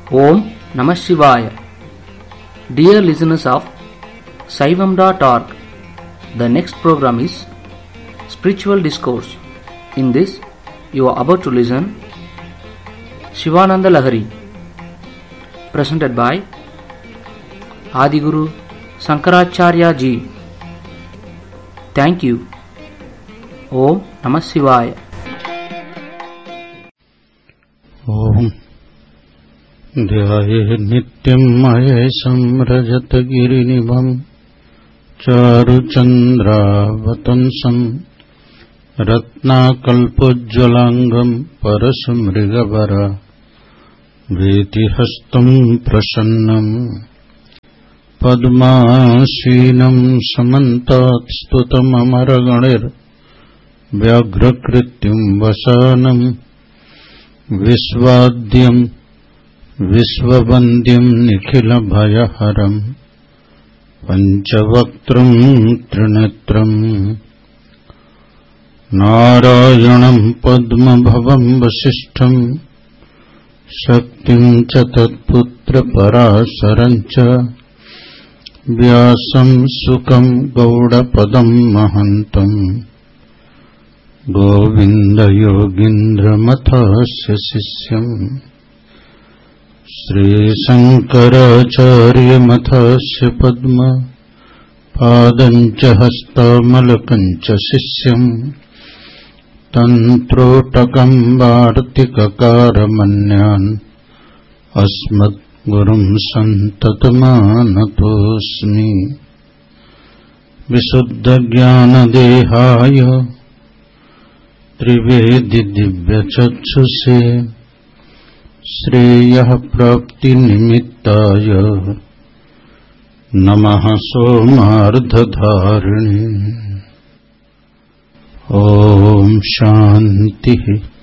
Om Namah Shivaya. Dear listeners of Saivam.org, the next program is Spiritual Discourse. In this, you are about to listen Shivananda Lahari, presented by Adiguru Sankaracharya Ji. Thank you. Om Namah Shivaya. Om ध्याये नित्यं महेशं रजतगिरिनिभं चारुचन्द्रावतंसं रत्नाकल्पोज्ज्वलाङ्गं परशुमृगवरा वेतिहस्तं प्रसन्नं पद्मासीनं समन्तात् स्तुतममरगणैर्व्याघ्रकृत्युं वसानं विश्वाद्यं विश्ववन्द्यं निखिलभयहरं पञ्चवक्त्रं त्रिनेत्रं नारायणं पद्मभवं वसिष्ठं शक्तिं च तत्पुत्रपराशरं च व्यासं सुकं गौडपदं महन्तं गोविन्दयोगीन्द्रमथस्य शिष्यम् श्रीशङ्कराचार्यमथस्य पद्म पादं च हस्तामलकं च शिष्यं तन्त्रोटकं वार्तिककारमन्यान् अस्मद्गुरुं सन्ततमानतोऽस्मि। विशुद्धज्ञानदेहाय त्रिवेदिदिव्यचक्षुषे श्रेयः प्राप्तिनिमित्ताय नमः सोमार्धधारिणे। ओम शांति।